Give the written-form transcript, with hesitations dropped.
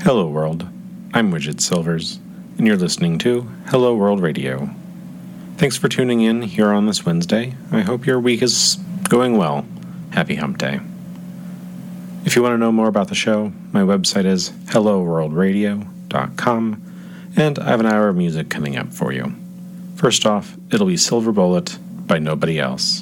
Hello World, I'm Widget Silvers, and you're listening to Hello World Radio. Thanks for tuning in here on this Wednesday. I hope your week is going well. Happy Hump Day. If you want to know more about the show, my website is helloworldradio.com, and I have an hour of music coming up for you. First off, it'll be Silver Bullet by Nobody Else.